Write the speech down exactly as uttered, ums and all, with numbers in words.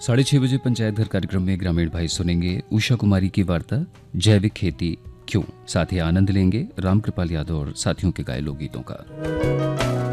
साढ़े छह बजे पंचायत घर कार्यक्रम में ग्रामीण भाई सुनेंगे उषा कुमारी की वार्ता जैविक खेती क्यों। साथ ही आनंद लेंगे रामकृपाल यादव और साथियों के गाए लोकगीतों का।